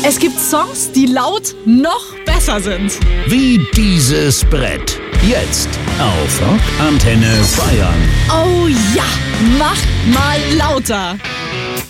Es gibt Songs, die laut noch besser sind. Wie dieses Brett. Jetzt auf Rockantenne Bayern. Oh ja, mach mal lauter.